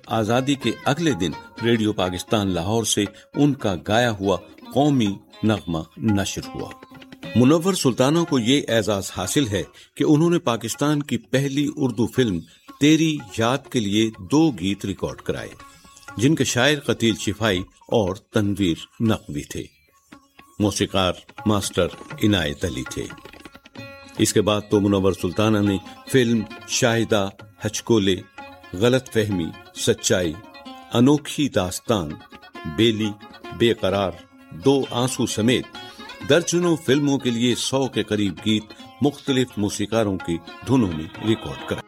आजादी के अगले दिन रेडियो पाकिस्तान लाहौर से उनका गाया हुआ कौमी नगमा नशर हुआ। मुनव्वर सुल्ताना को ये एजाज हासिल है कि उन्होंने पाकिस्तान की पहली उर्दू फिल्म तेरी याद के लिए 2 गीत रिकॉर्ड कराए, जिनके शायर कतील शिफाई और तनवीर नकवी थे। मौसीकार मास्टर इनायत अली थे। इसके बाद तो मुनव्वर सुल्ताना ने फिल्म शाहिदा, हचकोले, गलत फहमी, सच्चाई, अनोखी दास्तान, बेली, बेकरार, 2 आंसू समेत दर्जनों फिल्मों के लिए 100 के करीब गीत मुख्तलिफ मौसीकारों की धुनों में रिकॉर्ड कराए।